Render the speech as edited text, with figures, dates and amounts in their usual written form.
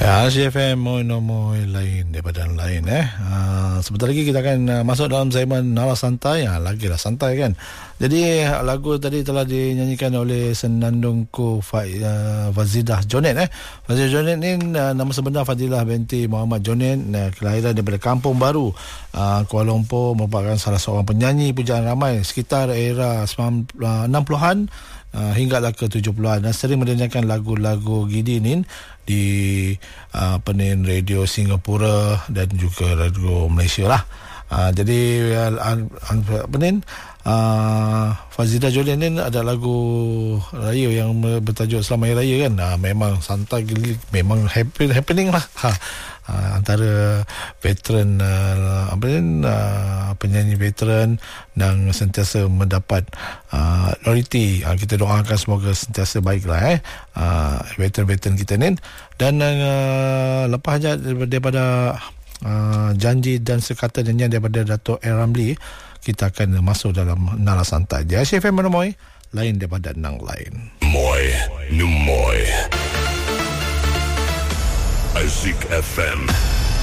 Ya, CFM Moy lain daripada lain sebentar lagi kita akan masuk dalam segmen Nala Santai. Lagilah santai kan. Jadi lagu tadi telah dinyanyikan oleh senandungku Fazidah Jonet. Fazidah Jonet ni nama sebenar Fadilah binti Muhammad Jonet, kelahiran daripada Kampung Baru, Kuala Lumpur, merupakan salah seorang penyanyi pujaan ramai sekitar era 60-an hinggalah ke 70-an, dan sering mendengarkan lagu-lagu Gideon di radio Singapura dan juga radio Malaysia lah. Jadi Fazidah Jonet ni ada lagu raya yang bertajuk Selamat Hari Raya kan. Memang santai, memang happening lah. Antara veteran penyanyi veteran yang sentiasa mendapat loyalty. Kita doakan semoga sentiasa baiklah veteran-veteran kita ni. Dan lepas daripada janji dan sekata nyanyian daripada Dato' R. Ramli, kita akan masuk dalam Nala Santai. Dia CFM Moy lain daripada nang lain. Moy Numoy Azik FM.